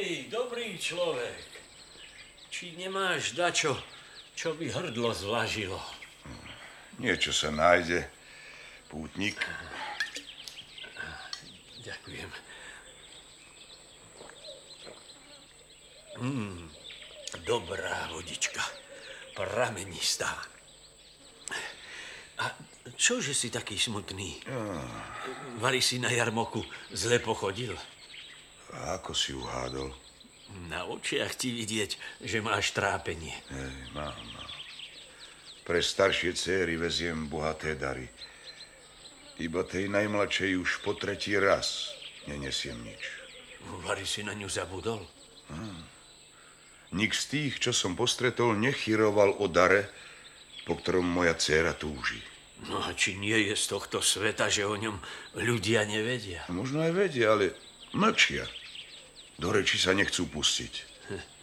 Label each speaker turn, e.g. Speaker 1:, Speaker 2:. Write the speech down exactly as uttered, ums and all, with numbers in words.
Speaker 1: Hej, dobrý človek. Či nemáš dačo, čo by hrdlo zvažilo?
Speaker 2: Niečo sa nájde, pútnik.
Speaker 1: Ďakujem. Mm, dobrá vodička, pramenistá. A čože si taký smutný? Vari si na jarmoku zle pochodil?
Speaker 2: A ako si uhádol?
Speaker 1: Na očiach ti vidieť, že máš trápenie.
Speaker 2: Hej, mám, mám. Pre staršie céry veziem bohaté dary. Iba tej najmladšej už po tretí raz nenesiem nič.
Speaker 1: Vari si na ňu zabudol?
Speaker 2: Hmm. Nik z tých, čo som postretol, nechyroval o dare, po ktorom moja dcéra túži.
Speaker 1: No a či nie je z tohto sveta, že o ňom ľudia nevedia?
Speaker 2: Možno aj vedia, ale mlčia. Do reči sa nechcú pustiť.
Speaker 1: Hm.